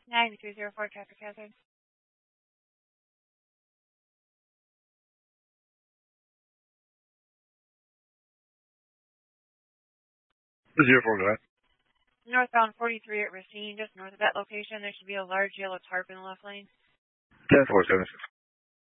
9304 traffic hazard. 04, go ahead. Northbound 43 at Racine, just north of that location, there should be a large yellow tarp in the left lane. 10-4, 76.